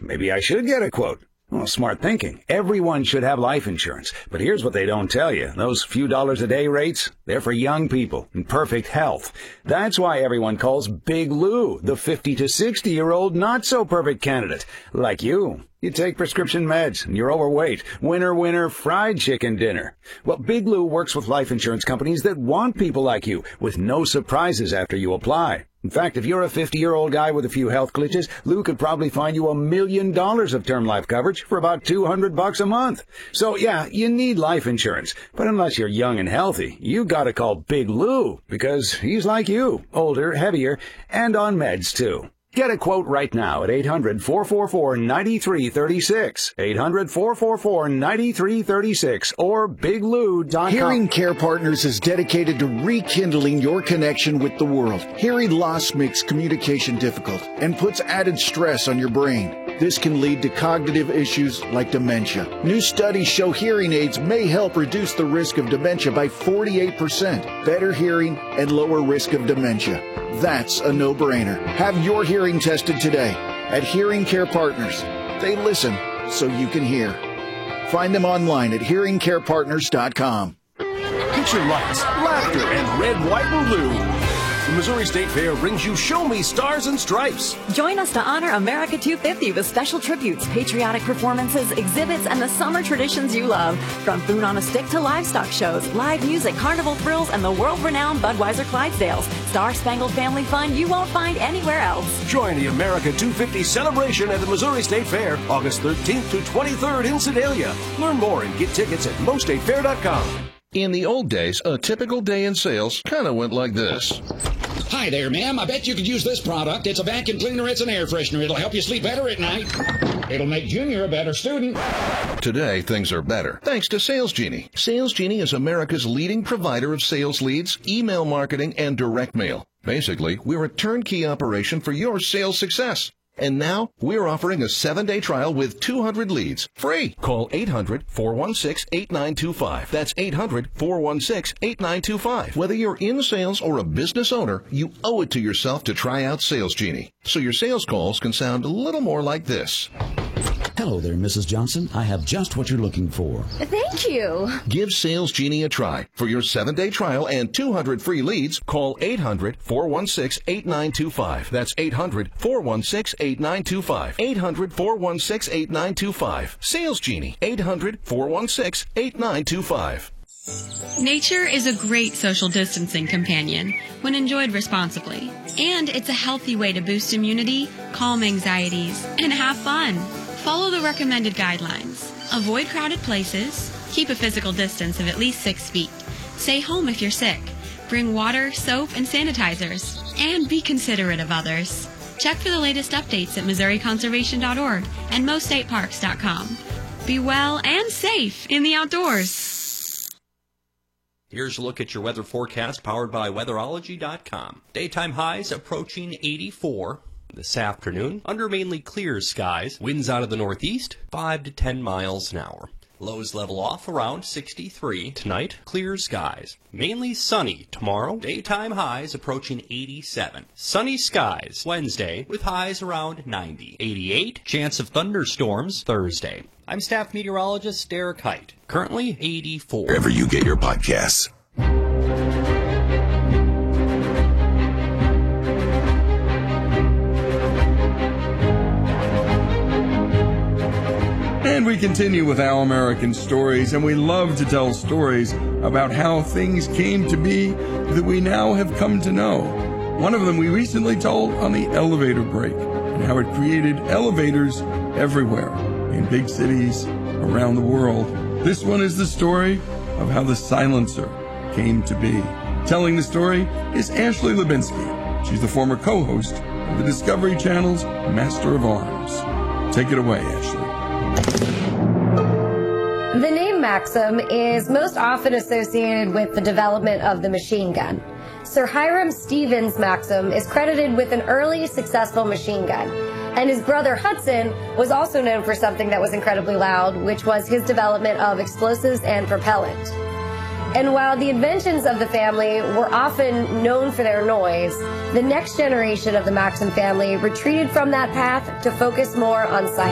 maybe I should get a quote. Well, smart thinking. Everyone should have life insurance. But here's what they don't tell you. Those few dollars a day rates, they're for young people in perfect health. That's why everyone calls Big Lou the 50 to 60-year-old not-so-perfect candidate. Like you. You take prescription meds and you're overweight. Winner, winner, fried chicken dinner. Well, Big Lou works with life insurance companies that want people like you with no surprises after you apply. In fact, if you're a 50-year-old guy with a few health glitches, Lou could probably find you $1 million of term life coverage for about $200 a month. So yeah, you need life insurance. But unless you're young and healthy, you gotta call Big Lou because he's like you, older, heavier, and on meds too. Get a quote right now at 800-444-9336, 800-444-9336, or biglou.com. Hearing Care Partners is dedicated to rekindling your connection with the world. Hearing loss makes communication difficult and puts added stress on your brain. This can lead to cognitive issues like dementia. New studies show hearing aids may help reduce the risk of dementia by 48%, better hearing, and lower risk of dementia. That's a no-brainer. Have your hearing tested today at Hearing Care Partners. They listen so you can hear. Find them online at hearingcarepartners.com. Picture lights, laughter, and red, white, and blue. The Missouri State Fair brings you Show Me Stars and Stripes. Join us to honor America 250 with special tributes, patriotic performances, exhibits, and the summer traditions you love. From food on a stick to livestock shows, live music, carnival thrills, and the world-renowned Budweiser Clydesdales. Star-spangled family fun you won't find anywhere else. Join the America 250 celebration at the Missouri State Fair, August 13th to 23rd in Sedalia. Learn more and get tickets at mostatefair.com. In the old days, a typical day in sales kind of went like this. Hi there, ma'am. I bet you could use this product. It's a vacuum cleaner. It's an air freshener. It'll help you sleep better at night. It'll make Junior a better student. Today, things are better, thanks to Sales Genie. Sales Genie is America's leading provider of sales leads, email marketing, and direct mail. Basically, we're a turnkey operation for your sales success. And now, we're offering a 7-day trial with 200 leads, free. Call 800-416-8925. That's 800-416-8925. Whether you're in sales or a business owner, you owe it to yourself to try out Sales Genie, so your sales calls can sound a little more like this. Hello there, Mrs. Johnson. I have just what you're looking for. Thank you. Give Sales Genie a try. For your 7-day trial and 200 free leads, call 800-416-8925. That's 800-416-8925. 800-416-8925. Sales Genie. 800-416-8925. Nature is a great social distancing companion when enjoyed responsibly. And it's a healthy way to boost immunity, calm anxieties, and have fun. Follow the recommended guidelines. Avoid crowded places. Keep a physical distance of at least 6 feet. Stay home if you're sick. Bring water, soap, and sanitizers. And be considerate of others. Check for the latest updates at MissouriConservation.org and MoStateParks.com. Be well and safe in the outdoors. Here's a look at your weather forecast powered by Weatherology.com. Daytime highs approaching 84. This afternoon, under mainly clear skies, winds out of the northeast, 5 to 10 miles an hour. Lows level off around 63. Tonight, clear skies. Mainly sunny tomorrow, daytime highs approaching 87. Sunny skies Wednesday with highs around 90. 88, chance of thunderstorms Thursday. I'm staff meteorologist Derek Height. Currently 84. Wherever you get your podcasts. And we continue with Our American Stories, and we love to tell stories about how things came to be that we now have come to know. One of them we recently told on the elevator break, and how it created elevators everywhere, in big cities around the world. This one is the story of how the silencer came to be. Telling the story is Ashley Lubinsky. She's the former co-host of the Discovery Channel's Master of Arms. Take it away, Ashley. The name Maxim is most often associated with the development of the machine gun. Sir Hiram Stevens Maxim is credited with an early successful machine gun, and his brother Hudson was also known for something that was incredibly loud, which was his development of explosives and propellant. And while the inventions of the family were often known for their noise, the next generation of the Maxim family retreated from that path to focus more on science.